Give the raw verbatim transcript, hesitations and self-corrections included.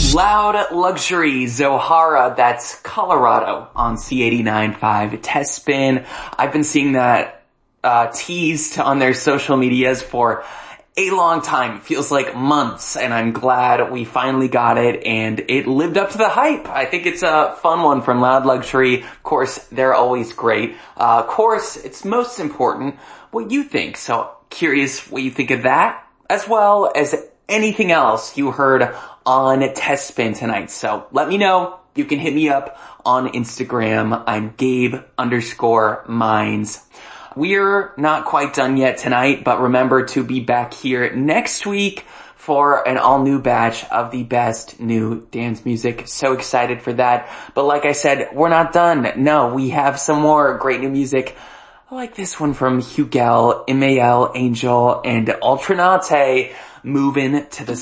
Loud Luxury, Zohara, that's Colorado on C eighty-nine point five Test Spin. I've been seeing that uh teased on their social medias for a long time. It feels like months, and I'm glad we finally got it, and it lived up to the hype. I think it's a fun one from Loud Luxury. Of course, they're always great. Uh, of course, it's most important what you think. So curious what you think of that, as well as anything else you heard on Test Spin tonight. So let me know. You can hit me up on Instagram. I'm Gabe underscore Minds. We're not quite done yet tonight, but remember to be back here next week for an all new batch of the best new dance music. So excited for that. But like I said, we're not done. No, we have some more great new music like this one from Hugel, Imael, Angel, and Ultranate, moving to the